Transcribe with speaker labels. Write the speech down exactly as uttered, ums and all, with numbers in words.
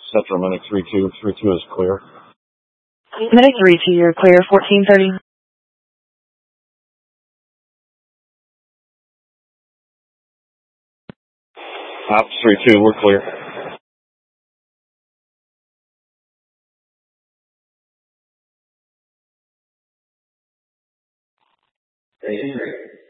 Speaker 1: Central Medic three two. three two is clear.
Speaker 2: Medic three two, you're clear, fourteen thirty.
Speaker 1: Ops three two, we're clear.
Speaker 3: Thank you.